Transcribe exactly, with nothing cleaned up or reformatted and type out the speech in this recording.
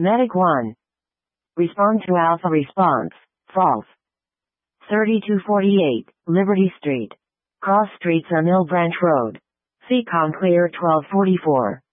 Medic one. Respond to Alpha response. False. thirty-two forty-eight, Liberty Street. Cross Streets on Mill Branch Road. C COM clear twelve forty-four.